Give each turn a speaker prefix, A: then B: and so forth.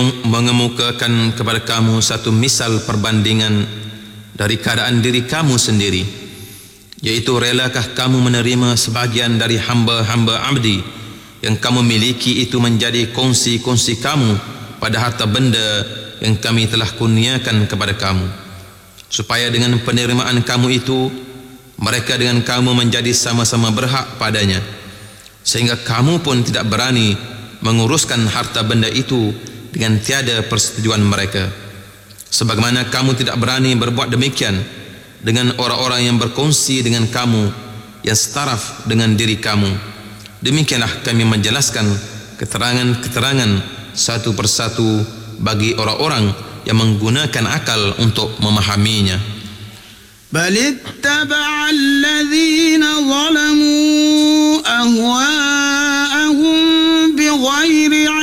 A: mengemukakan kepada kamu satu misal perbandingan dari keadaan diri kamu sendiri, yaitu relakah kamu menerima sebahagian dari hamba-hamba abdi yang kamu miliki itu menjadi kongsi-kongsi kamu pada harta benda yang kami telah kurniakan kepada kamu, supaya dengan penerimaan kamu itu mereka dengan kamu menjadi sama-sama berhak padanya, sehingga kamu pun tidak berani menguruskan harta benda itu dengan tiada persetujuan mereka, sebagaimana kamu tidak berani berbuat demikian dengan orang-orang yang berkongsi dengan kamu yang setaraf dengan diri kamu. Demikianlah kami menjelaskan keterangan-keterangan satu persatu bagi orang-orang yang menggunakan akal untuk memahaminya.
B: بل اتبع الذين ظلموا أهواءهم بغير